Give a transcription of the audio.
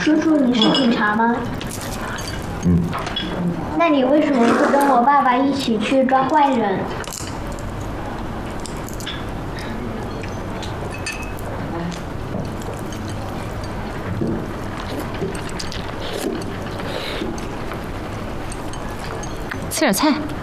叔叔，你是警察吗？ 嗯。 那你为什么不跟我爸爸一起去抓坏人？ 吃点菜。